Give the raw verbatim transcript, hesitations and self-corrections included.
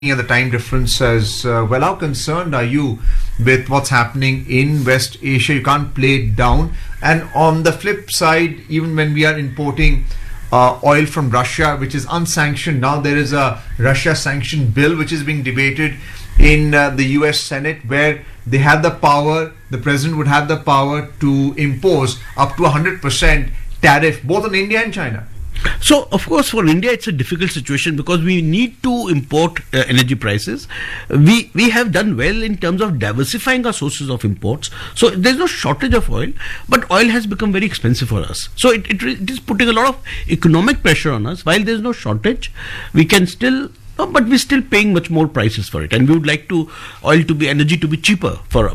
at the time difference as uh, well. How concerned are you with what's happening in West Asia? You can't play it down. And on the flip side, even when we are importing uh, oil from Russia, which is unsanctioned, now there is a Russia sanctioned bill which is being debated in uh, the U S Senate, where they have the power, the president would have the power to impose up to one hundred percent tariff both on India and China. So, of course, for India, it's a difficult situation because we need to import uh, energy prices. We we have done well in terms of diversifying our sources of imports. So, there's no shortage of oil, but oil has become very expensive for us. So, it, it, it is putting a lot of economic pressure on us. While there's no shortage, we can still, no, but we're still paying much more prices for it. And we would like to oil to be, energy to be cheaper for